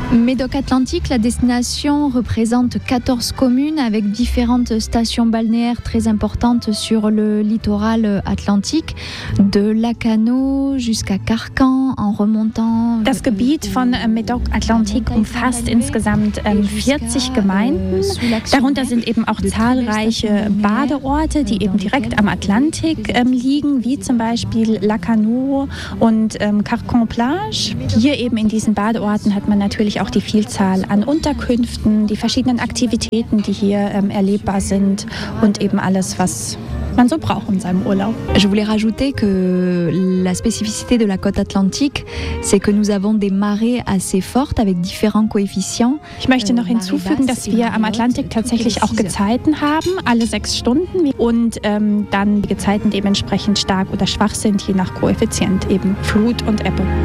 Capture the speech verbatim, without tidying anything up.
Médoc Atlantique, la destination représente quatorze communes avec différentes stations balnéaires très importantes sur le littoral atlantique, de Lacanau jusqu'à Carcan en remontant. Das Gebiet von Médoc-Atlantique umfasst insgesamt vierzig Gemeinden. Darunter sind eben auch zahlreiche Badeorte, die eben direkt am Atlantik liegen, wie zum Beispiel Lacanau und Carcan-Plage. Hier eben in diesen Badeorten hat man natürlich auch die Vielzahl an Unterkünften, die verschiedenen Aktivitäten, die hier ähm, erlebbar sind und eben alles, was man so braucht in seinem Urlaub. Je voulais rajouter que la spécificité de la côte atlantique, c'est que nous avons des marées assez fortes avec différents coefficients. Ich möchte noch hinzufügen, dass wir am Atlantik tatsächlich auch Gezeiten haben, alle sechs Stunden und ähm, dann die Gezeiten dementsprechend stark oder schwach sind, je nach Koeffizient, eben Flut und Ebbe.